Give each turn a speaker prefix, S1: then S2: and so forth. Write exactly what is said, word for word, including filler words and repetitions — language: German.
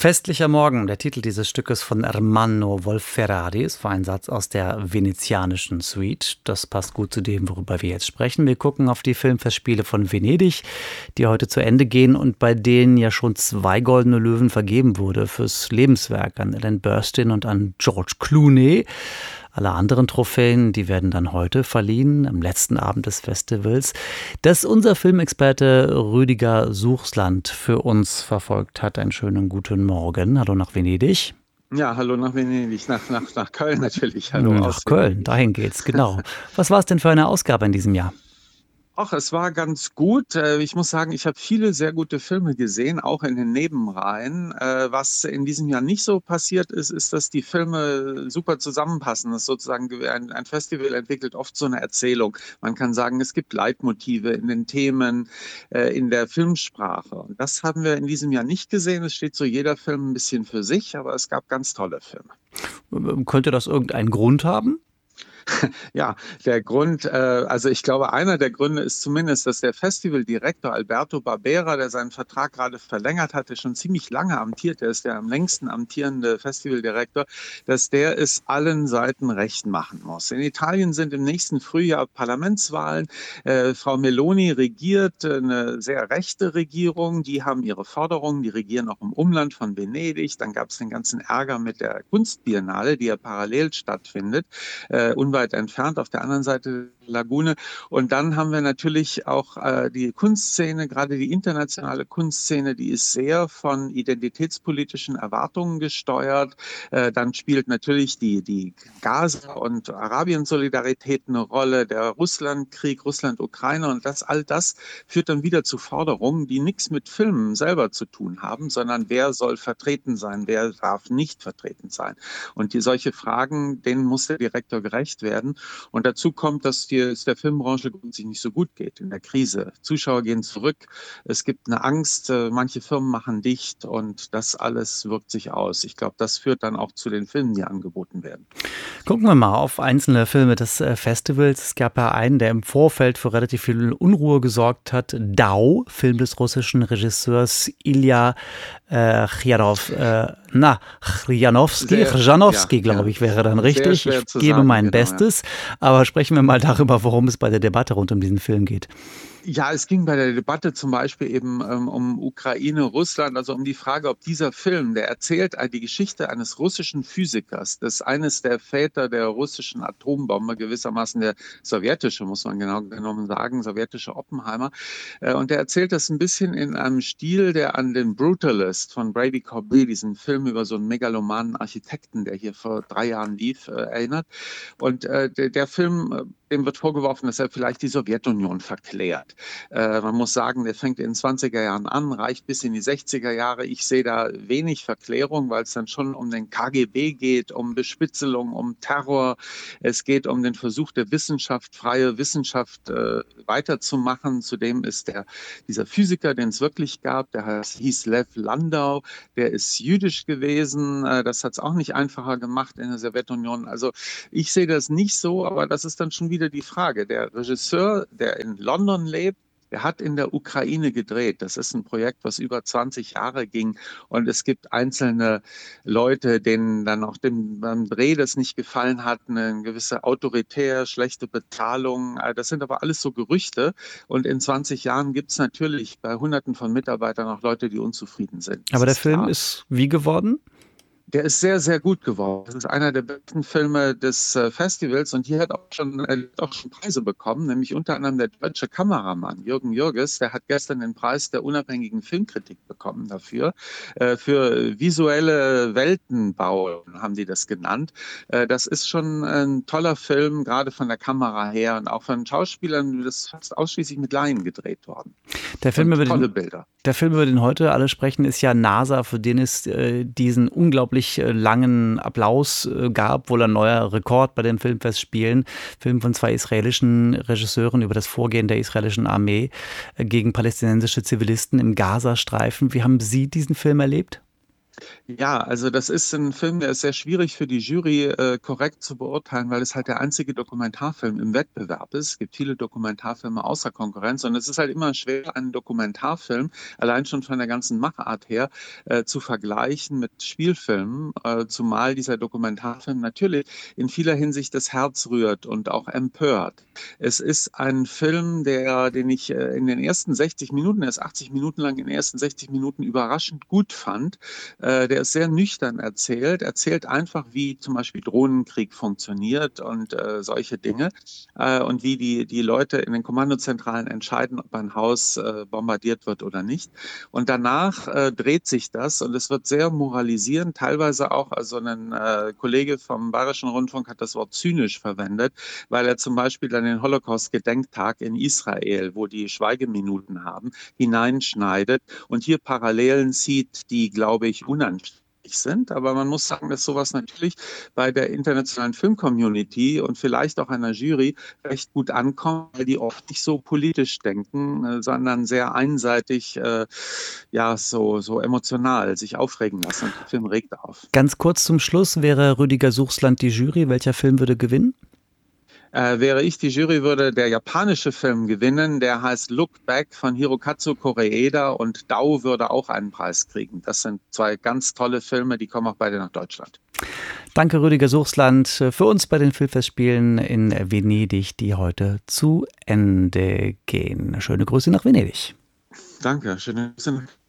S1: Festlicher Morgen, der Titel dieses Stückes von Ermanno Wolf-Ferrari. Es war ein Satz aus der venezianischen Suite. Das passt gut zu dem, worüber wir jetzt sprechen. Wir gucken auf die Filmfestspiele von Venedig, die heute zu Ende gehen und bei denen ja schon zwei Goldene Löwen vergeben wurde fürs Lebenswerk an Ellen Burstyn und an George Clooney. Alle anderen Trophäen, die werden dann heute verliehen, am letzten Abend des Festivals, das unser Filmexperte Rüdiger Suchsland für uns verfolgt hat. Einen schönen guten Morgen. Hallo nach Venedig.
S2: Ja, hallo nach Venedig, nach, nach, nach Köln natürlich. Hallo
S1: nach
S2: aus
S1: Köln,
S2: Venedig.
S1: Dahin geht's, genau. Was war es denn für eine Ausgabe in diesem Jahr?
S2: Ach, es war ganz gut. Ich muss sagen, ich habe viele sehr gute Filme gesehen, auch in den Nebenreihen. Was in diesem Jahr nicht so passiert ist, ist, dass die Filme super zusammenpassen. Das ist sozusagen ein, ein Festival entwickelt oft so eine Erzählung. Man kann sagen, es gibt Leitmotive in den Themen, in der Filmsprache. Und das haben wir in diesem Jahr nicht gesehen. Es steht so jeder Film ein bisschen für sich, aber es gab ganz tolle Filme.
S1: Könnte das irgendeinen Grund haben?
S2: Ja, der Grund, also ich glaube, einer der Gründe ist zumindest, dass der Festivaldirektor Alberto Barbera, der seinen Vertrag gerade verlängert hatte, schon ziemlich lange amtiert, der ist der am längsten amtierende Festivaldirektor, dass der es allen Seiten recht machen muss. In Italien sind im nächsten Frühjahr Parlamentswahlen. Äh, Frau Meloni regiert eine sehr rechte Regierung, die haben ihre Forderungen, die regieren auch im Umland von Venedig. Dann gab es den ganzen Ärger mit der Kunstbiennale, die ja parallel stattfindet, äh, weit entfernt, auf der anderen Seite der Lagune. Und dann haben wir natürlich auch äh, die Kunstszene, gerade die internationale Kunstszene, die ist sehr von identitätspolitischen Erwartungen gesteuert. Äh, dann spielt natürlich die, die Gaza- und Arabien-Solidarität eine Rolle, der Russlandkrieg, Russland-Ukraine und das, all das führt dann wieder zu Forderungen, die nichts mit Filmen selber zu tun haben, sondern wer soll vertreten sein, wer darf nicht vertreten sein. Und die solche Fragen, denen muss der Direktor gerecht werden. Und dazu kommt, dass die, es der Filmbranche sich nicht so gut geht in der Krise. Zuschauer gehen zurück, es gibt eine Angst, manche Firmen machen dicht und das alles wirkt sich aus. Ich glaube, das führt dann auch zu den Filmen, die angeboten werden.
S1: Gucken wir mal auf einzelne Filme des Festivals. Es gab ja einen, der im Vorfeld für relativ viel Unruhe gesorgt hat. Dau, Film des russischen Regisseurs Ilja äh, Chjanov, äh, na, Chjanowski, Chjanowski, ja, glaube ich, wäre dann richtig. Ich gebe sagen, mein genau, Bestes. Ja. Aber sprechen wir mal darüber, worum es bei der Debatte rund um diesen Film geht.
S2: Ja, es ging bei der Debatte zum Beispiel eben ähm, um Ukraine, Russland, also um die Frage, ob dieser Film, der erzählt die Geschichte eines russischen Physikers, das ist eines der Väter der russischen Atombombe, gewissermaßen der sowjetische, muss man genau genommen sagen, sowjetische Oppenheimer. Äh, und der erzählt das ein bisschen in einem Stil, der an den Brutalist von Brady Corbet, diesen Film über so einen megalomanen Architekten, der hier vor drei Jahren lief, äh, erinnert. Und äh, der, der Film, dem wird vorgeworfen, dass er vielleicht die Sowjetunion verklärt. Äh, man muss sagen, der fängt in den zwanziger Jahren an, reicht bis in die sechziger Jahre. Ich sehe da wenig Verklärung, weil es dann schon um den K G B geht, um Bespitzelung, um Terror. Es geht um den Versuch der Wissenschaft, freie Wissenschaft äh, weiterzumachen. Zudem ist der, dieser Physiker, den es wirklich gab, der heißt, hieß Lev Landau, der ist jüdisch gewesen. Äh, das hat es auch nicht einfacher gemacht in der Sowjetunion. Also ich sehe das nicht so, aber das ist dann schon wieder die Frage. Der Regisseur, der in London lebt, er hat in der Ukraine gedreht. Das ist ein Projekt, was über zwanzig Jahre ging. Und es gibt einzelne Leute, denen dann auch dem, beim Dreh das nicht gefallen hat, eine gewisse autoritär, schlechte Bezahlung. Das sind aber alles so Gerüchte. Und in zwanzig Jahren gibt es natürlich bei Hunderten von Mitarbeitern auch Leute, die unzufrieden sind. Das
S1: aber der
S2: ist
S1: Film
S2: klar.
S1: ist wie geworden?
S2: Der ist sehr, sehr gut geworden. Das ist einer der besten Filme des äh, Festivals und hier hat auch schon, äh, auch schon Preise bekommen, nämlich unter anderem der deutsche Kameramann Jürgen Jürges, der hat gestern den Preis der unabhängigen Filmkritik bekommen dafür, äh, für visuelle Weltenbau, haben die das genannt. Äh, das ist schon ein toller Film, gerade von der Kamera her und auch von Schauspielern, das ist fast ausschließlich mit Laien gedreht worden.
S1: Der Film, über
S2: tolle
S1: den,
S2: Bilder.
S1: Der Film, über den heute alle sprechen, ist ja NASA, für den es äh, diesen unglaublich langen Applaus äh, gab, wohl ein neuer Rekord bei den Filmfestspielen. Film von zwei israelischen Regisseuren über das Vorgehen der israelischen Armee äh, gegen palästinensische Zivilisten im Gazastreifen. Wie haben Sie diesen Film erlebt?
S2: Ja, also das ist ein Film, der ist sehr schwierig für die Jury äh, korrekt zu beurteilen, weil es halt der einzige Dokumentarfilm im Wettbewerb ist. Es gibt viele Dokumentarfilme außer Konkurrenz und es ist halt immer schwer, einen Dokumentarfilm, allein schon von der ganzen Machart her, äh, zu vergleichen mit Spielfilmen, äh, zumal dieser Dokumentarfilm natürlich in vieler Hinsicht das Herz rührt und auch empört. Es ist ein Film, der, den ich äh, in den ersten sechzig Minuten, er ist achtzig Minuten lang, in den ersten sechzig Minuten überraschend gut fand. Äh, der ist sehr nüchtern erzählt, erzählt einfach, wie zum Beispiel Drohnenkrieg funktioniert und äh, solche Dinge äh, und wie die, die Leute in den Kommandozentralen entscheiden, ob ein Haus äh, bombardiert wird oder nicht. Und danach äh, dreht sich das und es wird sehr moralisierend, teilweise auch, also ein äh, Kollege vom Bayerischen Rundfunk hat das Wort zynisch verwendet, weil er zum Beispiel dann den Holocaust-Gedenktag in Israel, wo die Schweigeminuten haben, hineinschneidet und hier Parallelen zieht, die, glaube ich, unanständig sind. Aber man muss sagen, dass sowas natürlich bei der internationalen Film-Community und vielleicht auch einer Jury recht gut ankommt, weil die oft nicht so politisch denken, äh, sondern sehr einseitig, äh, ja, so, so emotional sich aufregen lassen. Und der Film regt auf.
S1: Ganz kurz zum Schluss, wäre Rüdiger Suchsland die Jury? Welcher Film würde gewinnen?
S2: Äh, wäre ich die Jury, würde der japanische Film gewinnen. Der heißt Look Back von Hirokazu Koreeda und Dao würde auch einen Preis kriegen. Das sind zwei ganz tolle Filme, die kommen auch beide nach Deutschland.
S1: Danke, Rüdiger Suchsland, für uns bei den Filmfestspielen in Venedig, die heute zu Ende gehen. Schöne Grüße nach Venedig.
S2: Danke, schöne Grüße nach